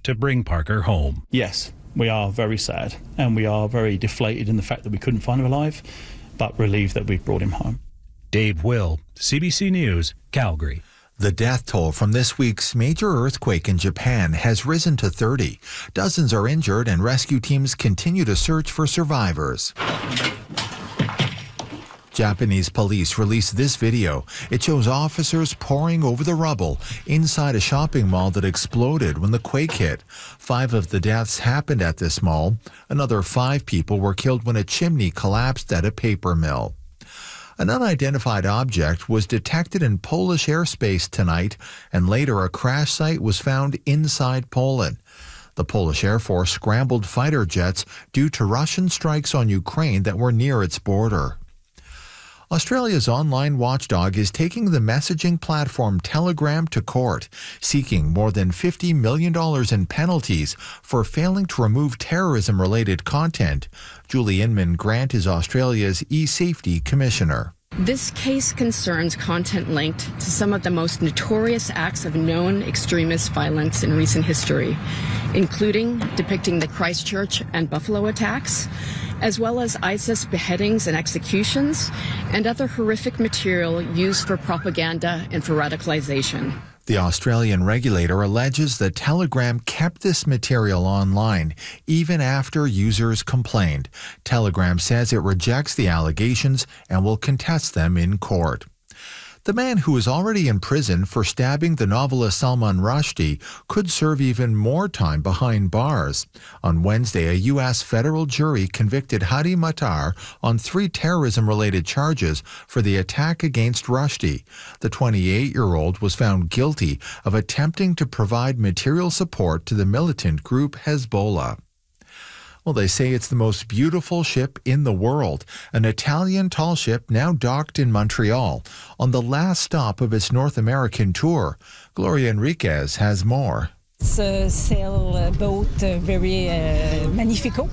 to bring Parker home. Yes, we are very sad and we are very deflated in the fact that we couldn't find him alive, but relieved that we've brought him home. Dave Will, CBC News, Calgary. The death toll from this week's major earthquake in Japan has risen to 30. Dozens are injured and rescue teams continue to search for survivors. Japanese police released this video. It shows officers pouring over the rubble inside a shopping mall that exploded when the quake hit. 5 of the deaths happened at this mall. Another 5 people were killed when a chimney collapsed at a paper mill. An unidentified object was detected in Polish airspace tonight, and later a crash site was found inside Poland. The Polish Air Force scrambled fighter jets due to Russian strikes on Ukraine that were near its border. Australia's online watchdog is taking the messaging platform Telegram to court, seeking more than $50 million in penalties for failing to remove terrorism-related content. Julie Inman Grant is Australia's e-safety commissioner. This case concerns content linked to some of the most notorious acts of known extremist violence in recent history, including depicting the Christchurch and Buffalo attacks, as well as ISIS beheadings and executions, and other horrific material used for propaganda and for radicalization. The Australian regulator alleges that Telegram kept this material online even after users complained. Telegram says it rejects the allegations and will contest them in court. The man who is already in prison for stabbing the novelist Salman Rushdie could serve even more time behind bars. On Wednesday, a U.S. federal jury convicted Hadi Matar on 3 terrorism-related charges for the attack against Rushdie. The 28-year-old was found guilty of attempting to provide material support to the militant group Hezbollah. Well, they say it's the most beautiful ship in the world. An Italian tall ship now docked in Montreal on the last stop of its North American tour. Gloria Enriquez has more. It's a sailboat, very magnifico.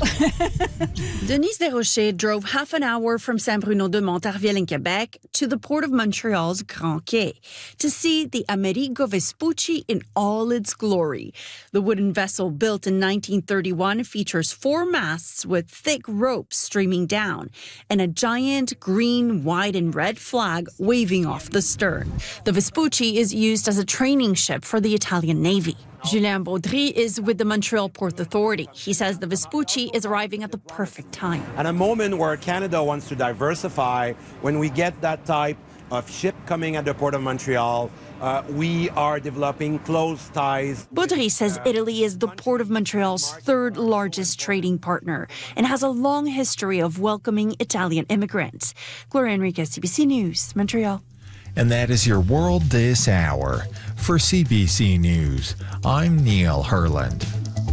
Denise Desrochers drove half an hour from Saint-Bruno-de-Montarville in Quebec to the port of Montreal's Grand Quai to see the Amerigo Vespucci in all its glory. The wooden vessel, built in 1931, features 4 masts with thick ropes streaming down and a giant green, white, and red flag waving off the stern. The Vespucci is used as a training ship for the Italian Navy. Julien Baudry is with the Montreal Port Authority. He says the Vespucci is arriving at the perfect time. At a moment where Canada wants to diversify, when we get that type of ship coming at the Port of Montreal, we are developing close ties. Baudry says Italy is the Port of Montreal's 3rd largest trading partner and has a long history of welcoming Italian immigrants. Gloria Enriquez, CBC News, Montreal. And that is your world this hour. For CBC News, I'm Neil Herland.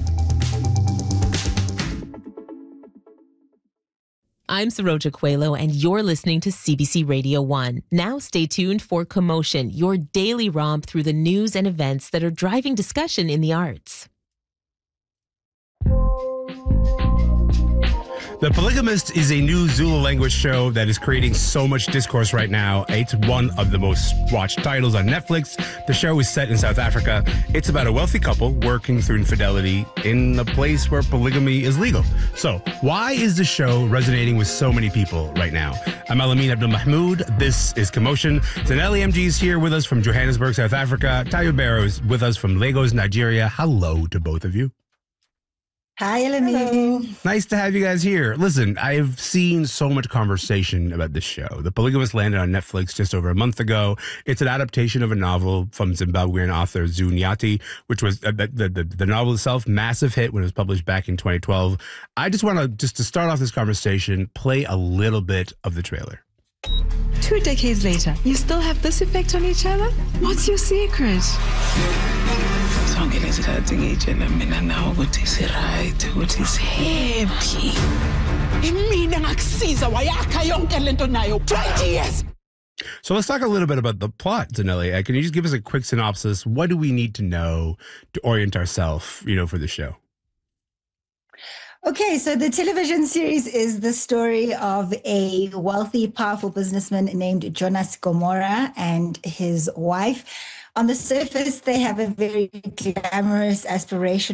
I'm Saroja Coelho, and you're listening to CBC Radio 1. Now stay tuned for Commotion, your daily romp through the news and events that are driving discussion in the arts. The Polygamist is a new Zulu language show that is creating so much discourse right now. It's one of the most watched titles on Netflix. The show is set in South Africa. It's about a wealthy couple working through infidelity in a place where polygamy is legal. So, why is the show resonating with so many people right now? I'm Alamin Abdul Mahmoud. This is Commotion. Zanelli MG is here with us from Johannesburg, South Africa. Tayo Barrow is with us from Lagos, Nigeria. Hello to both of you. Hi, Alamin. Nice to have you guys here. Listen, I've seen so much conversation about this show. The Polygamist landed on Netflix just over a month ago. It's an adaptation of a novel from Zimbabwean author Zulu Nyati, which was the novel itself, massive hit when it was published back in 2012. I just want to, just to start off this conversation, play a little bit of the trailer. 2 decades later, you still have this effect on each other? What's your secret? Zonke lezi khathi ngitshela mina nawe ukuthi isi-right ukuthi isi-happy. Mina ngakusiza wayakha yonke lento nayo 20 years. So let's talk a little bit about the plot, Zanelli. Can you just give us a quick synopsis? What do we need to know to orient ourselves, for the show? Okay, so the television series is the story of a wealthy, powerful businessman named Jonas Gomora and his wife. On the surface, they have a very glamorous, aspirational